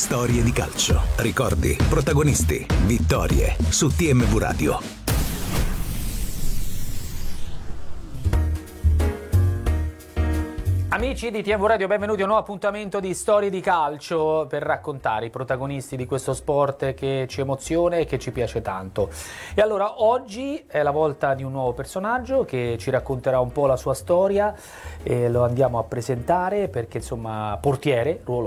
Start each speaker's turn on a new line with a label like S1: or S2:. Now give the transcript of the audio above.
S1: Storie di calcio, ricordi, protagonisti, vittorie su TMV Radio.
S2: Amici di TMV Radio, benvenuti a un nuovo appuntamento di Storie di calcio per raccontare i protagonisti di questo sport che ci emoziona e che ci piace tanto. E allora oggi è la volta di un nuovo personaggio che ci racconterà un po' la sua storia e lo andiamo a presentare perché insomma portiere, ruolo